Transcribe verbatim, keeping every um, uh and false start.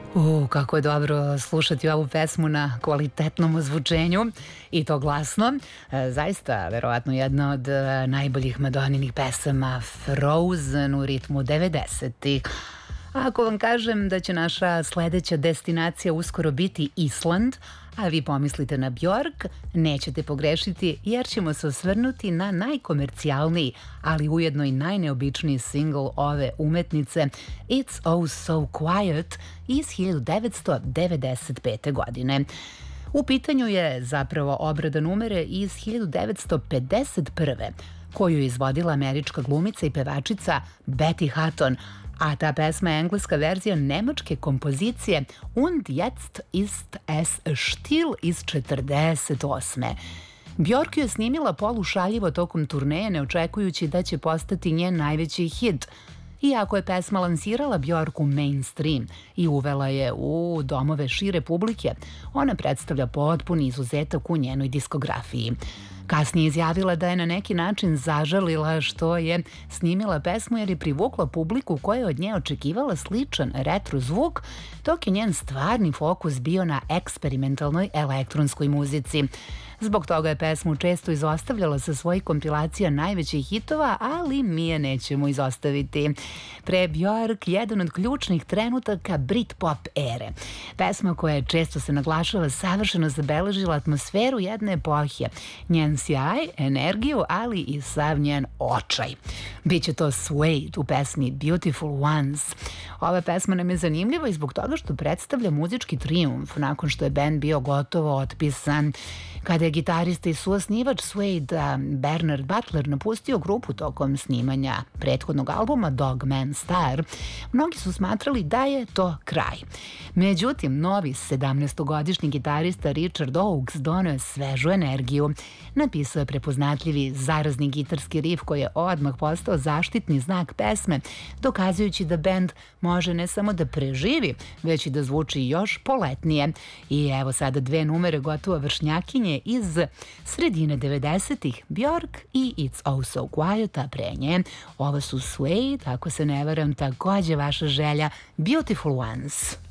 U, kako je dobro slušati ovu pesmu na kvalitetnom ozvučenju i to glasno. E, zaista, verovatno, jedna od e, najboljih Madoninih pesama, Frozen u ritmu devedesetih. A ako vam kažem da će naša sledeća destinacija uskoro biti Island, a vi pomislite na Bjork, nećete pogrešiti jer ćemo se osvrnuti na najkomercijalniji, ali ujedno i najneobičniji singl ove umetnice It's Oh So Quiet iz hiljadu devetsto devedeset pete. godine. U pitanju je zapravo obrada numere iz hiljadu devetsto pedeset prve. koju je izvodila američka glumica i pevačica Betty Hutton, a ta pesma je engleska verzija nemačke kompozicije Und jetzt ist es still iz četrdeset osme. Bjork je snimila polušaljivo tokom turneje, ne očekujući da će postati njen najveći hit. Iako je pesma lansirala Bjork u mainstream i uvela je u domove šire publike, ona predstavlja potpuni izuzetak u njenoj diskografiji. Kasnije izjavila da je na neki način zažalila što je snimila pesmu jer je privukla publiku koja je od nje očekivala sličan retro zvuk, dok je njen stvarni fokus bio na eksperimentalnoj elektronskoj muzici. Zbog toga je pesmu često izostavljala sa svojih kompilacija najvećih hitova, ali mi je nećemo izostaviti. Pre Bjork, jedan od ključnih trenutaka Britpop ere. Pesma koja je često se naglašava savršeno zabeležila atmosferu jedne epohe. Njen sjaj, energiju, ali i sav njen očaj. Biće to Suede u pesmi Beautiful Ones. Ova pesma nam je zanimljiva i zbog toga što predstavlja muzički trijumf nakon što je bend bio gotovo otpisan. Kada je gitarista i suosnivač Suede Bernard Butler napustio grupu tokom snimanja prethodnog albuma Dog Man Star, mnogi su smatrali da je to kraj. Međutim, novi sedamnaestogodišnji gitarista Richard Oakes doneo je svežu energiju. Napisao je prepoznatljivi zarazni gitarski rif koji je odmah postao zaštitni znak pesme, dokazujući da bend može ne samo da preživi, već i da zvuči još poletnije. I evo sada dve numere gotovo vršnjakinje iz sredine devedesetih, Bjork i It's Oh So Quiet, a pre nje ovo su Suede, ako se ne varam, takođe vaša želja, Beautiful Ones.